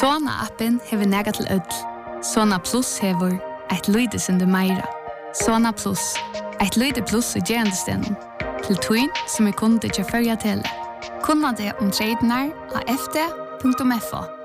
Sona-appen hever nega til ødel. Sona Plus hever et lyde sinde meira. Sona Plus, et lyde plus i gerandestenen. Til tøyn som kunde til førja tele. Kunna det om tredjenar av fd.fo.